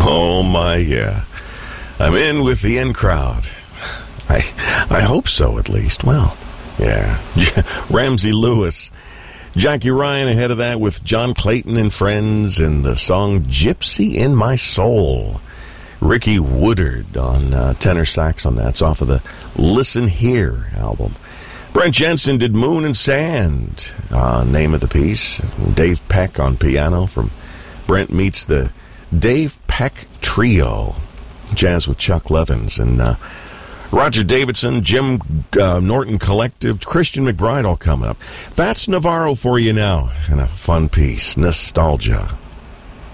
Oh, my, yeah. I'm in with the in crowd. I hope so, at least. Well, yeah. Ramsey Lewis. Jackie Ryan ahead of that with John Clayton and Friends and the song Gypsy in My Soul. Ricky Woodard on tenor sax on that. It's off of the Listen Here album. Brent Jensen did Moon and Sand, name of the piece. Dave Peck on piano from Brent Meets the Dave Peck Trio. Jazz with Chuck Levins and Roger Davidson, Jim Norton Collective, Christian McBride all coming up. Fats Navarro for you now and a fun piece, Nostalgia.